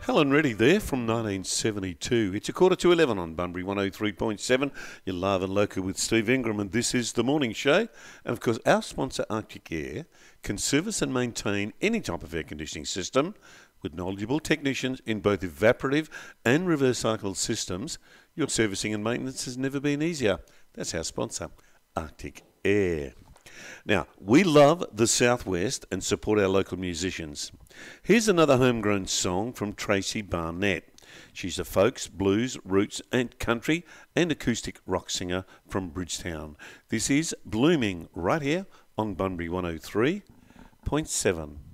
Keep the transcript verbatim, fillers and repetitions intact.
Helen Reddy there from nineteen seventy-two. It's a quarter to eleven on Bunbury one oh three point seven. You're live and local with Steve Ingram, and this is The Morning Show. And of course, our sponsor Arctic Air can service and maintain any type of air conditioning system with knowledgeable technicians in both evaporative and reverse cycle systems. Your servicing and maintenance has never been easier. That's our sponsor, Arctic Air. Now, we love the Southwest and support our local musicians. Here's another homegrown song from Tracy Barnett. She's a folks, blues, roots and country and acoustic rock singer from Bridgetown. This is Blooming right here on Bunbury one oh three point seven.